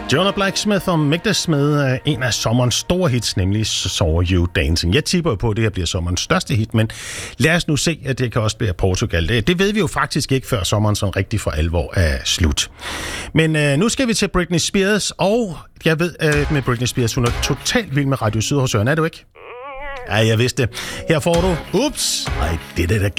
Jonah Blacksmith og Migdas med en af sommerens store hits, nemlig Saw You Dancing. Jeg tipper på, at det her bliver sommerens største hit, men lad os nu se, at det kan også blive Portugal. Det ved vi jo faktisk ikke, før sommeren sådan rigtig for alvor er slut. Men nu skal vi til Britney Spears, og jeg ved med Britney Spears, hun er totalt vild med Radio Syd hos Søren, er du ikke? Ja, jeg vidste det. Her får du Oops, I Did It Again.